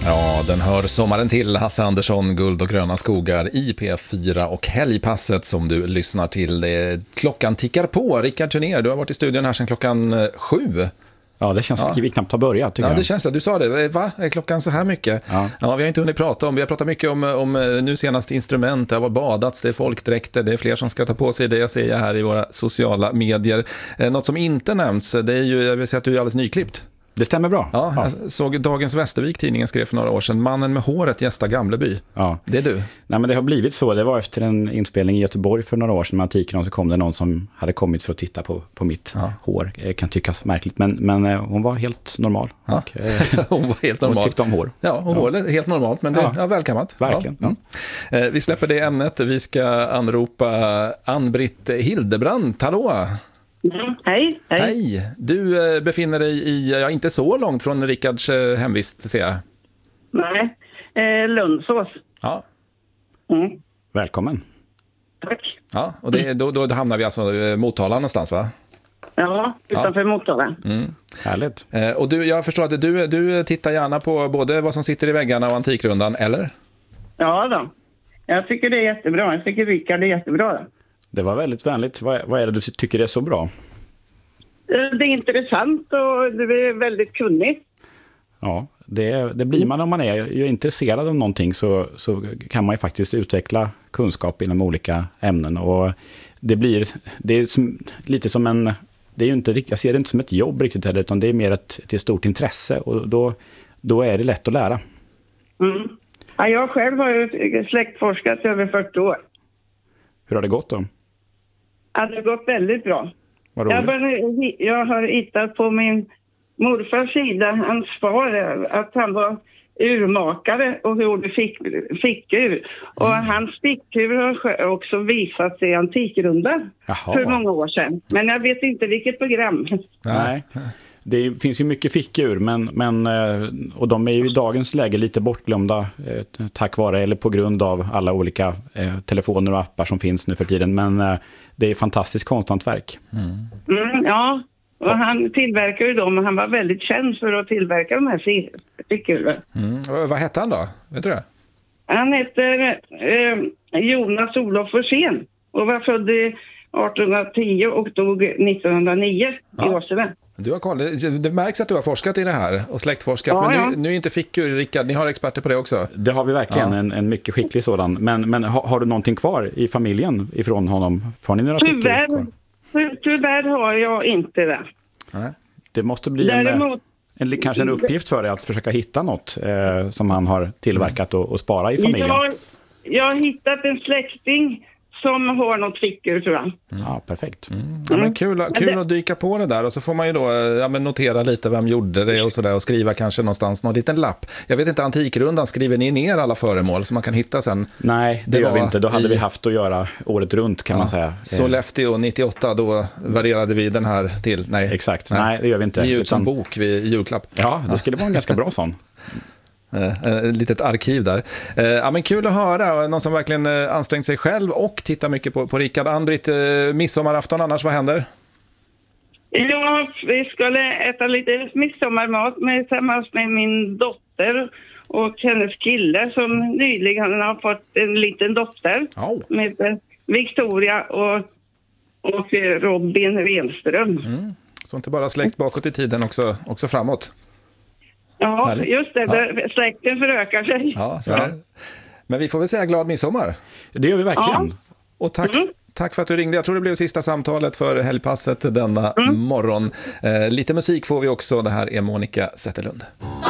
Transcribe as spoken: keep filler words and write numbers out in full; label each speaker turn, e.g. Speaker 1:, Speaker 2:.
Speaker 1: Ja, den hör sommaren till. Hasse Andersson, Guld och gröna skogar i P fyra och helgpasset som du lyssnar till. Det, klockan tickar på. Rickard Turner, du har varit i studion här sedan klockan sju.
Speaker 2: Ja, det känns som ja. vi knappt har börjat, tycker
Speaker 1: ja,
Speaker 2: jag.
Speaker 1: det känns det. Du sa det. Va? Är klockan så här mycket? Ja. ja, vi har inte hunnit prata om. Vi har pratat mycket om, om nu senast instrument. Det har badats, det är folkdräkter, det är fler som ska ta på sig det. Jag ser jag här i våra sociala medier. Något som inte nämns, det är ju, jag vill säga att du är alldeles nyklippt.
Speaker 2: Det stämmer bra.
Speaker 1: Ja, ja. Jag såg Dagens Västervik, tidningen skrev för några år sedan. Mannen med håret gästar Gamleby. Ja. Det är du.
Speaker 2: Nej, men det har blivit så. Det var efter en inspelning i Göteborg för några år sedan med Antikrundan, så kom det någon som hade kommit för att titta på, på mitt ja. hår. Det kan tyckas märkligt, men, men hon var helt normal.
Speaker 1: Ja.
Speaker 2: Och, eh,
Speaker 1: hon var helt normal.
Speaker 2: Hon tyckte om hår.
Speaker 1: Ja, hon var ja. helt normalt, men det är ja. välkammat.
Speaker 2: Verkligen. Ja.
Speaker 1: Mm. Eh, vi släpper det ämnet. Vi ska anropa Ann-Britt Hildebrand. Hallå!
Speaker 3: Mm, hej, hej.
Speaker 1: Hej. Du eh, befinner dig i, ja, inte så långt från Rickards eh, hemvist, ser jag.
Speaker 3: Nej, eh, Lundsås.
Speaker 1: Ja.
Speaker 3: Mm.
Speaker 2: Välkommen.
Speaker 3: Tack.
Speaker 1: Ja, och det, då, då hamnar vi alltså i Motala någonstans, va?
Speaker 3: Ja, utanför ja. Motala.
Speaker 1: Mm.
Speaker 2: Härligt.
Speaker 1: Eh, och du, jag förstår att du, du tittar gärna på både vad som sitter i väggarna och Antikrundan, eller?
Speaker 3: Ja då. Jag tycker det är jättebra. Jag tycker Rickard är jättebra då.
Speaker 2: Det var väldigt vänligt. Vad, vad är det du tycker är så bra?
Speaker 3: Det är intressant och du är väldigt kunnig.
Speaker 2: Ja, det, det blir man om man är, är intresserad av någonting, så, så kan man ju faktiskt utveckla kunskap inom olika ämnen. Och det blir det är som, lite som en... Det är ju inte, jag ser det inte som ett jobb riktigt heller, utan det är mer ett, ett stort intresse. Och då, då är det lätt att lära.
Speaker 3: Mm. Ja, jag själv har ju släktforskat över fyrtio år.
Speaker 2: Hur har det gått då?
Speaker 3: Ja, det har gått väldigt bra.
Speaker 2: Vad roligt.
Speaker 3: Jag, började, jag har hittat på min morfars sida, hans far, att han var urmakare och gjorde fick, fickur. Och mm. hans fickur har också visats i Antikrundan för många år sedan. Men jag vet inte vilket program.
Speaker 2: Nej. Det finns ju mycket fickur, men, men, och de är ju i dagens läge lite bortglömda eh, tack vare eller på grund av alla olika eh, telefoner och appar som finns nu för tiden. Men eh, det är fantastiskt konsthantverk.
Speaker 3: Mm. Mm, ja, och han tillverkar ju dem, och han var väldigt känd för att tillverka de här fickurna.
Speaker 1: Mm. Vad hette han då? Vet du det?
Speaker 3: Han heter eh, Jonas Olof Forsén och var född i arton tio och dog nittonhundranio ja. i Åsele.
Speaker 1: Du har koll. Det märks att du har forskat i det här och släktforskat,
Speaker 3: ja,
Speaker 1: men
Speaker 3: ja.
Speaker 1: Nu, nu är inte fickur, Rickard, ni har experter på det också.
Speaker 2: Det har vi verkligen, ja. en, en mycket skicklig sådan. Men, men har, har du någonting kvar i familjen ifrån honom? Får ni några fickor kvar?
Speaker 3: Ty, tyvärr har jag inte det.
Speaker 2: Nej. Det måste bli Däremot, en, en, kanske en uppgift för dig att försöka hitta något eh, som han har tillverkat och, och spara i familjen.
Speaker 3: Jag, jag har hittat en släkting som har något fickor, tror jag.
Speaker 2: Mm. Ja, perfekt.
Speaker 1: Mm. Ja, men kul kul att dyka på det där, och så får man ju då ja, men notera lite vem gjorde det och sådär, och skriva kanske någonstans någon liten lapp. Jag vet inte, Antikrundan, skriver ni ner alla föremål som man kan hitta sen?
Speaker 2: Nej, det, det gör vi inte. Då hade i... vi haft att göra året runt, kan ja. man säga.
Speaker 1: Sollefteå nittioåtta, då värderade vi den här till. Nej,
Speaker 2: exakt. Nej, Nej det gör vi inte.
Speaker 1: Det är ut som bok vid julklapp.
Speaker 2: Ja, det skulle vara en ganska bra sån.
Speaker 1: Ett uh, uh, litet arkiv där. Uh, ja, men kul att höra. Någon som verkligen uh, ansträngt sig själv och tittar mycket på, på Rickard. Ann-Britt, uh, midsommarafton annars, vad händer?
Speaker 3: Ja, vi skulle äta lite midsommarmat med, tillsammans med min dotter och hennes kille som nyligen har fått en liten dotter oh. med uh, Victoria och, och Robin Renström. Mm.
Speaker 1: Så inte bara släkt bakåt i tiden, också, också framåt.
Speaker 3: Ja, härligt. Just det.
Speaker 1: Ja.
Speaker 3: Släkten förökar sig.
Speaker 1: Ja, så här. Men vi får väl säga glad midsommar.
Speaker 2: Det gör vi verkligen.
Speaker 3: Ja.
Speaker 1: Och tack, mm. tack för att du ringde. Jag tror det blev sista samtalet för helgpasset denna mm. morgon. Eh, lite musik får vi också. Det här är Monica Zetterlund.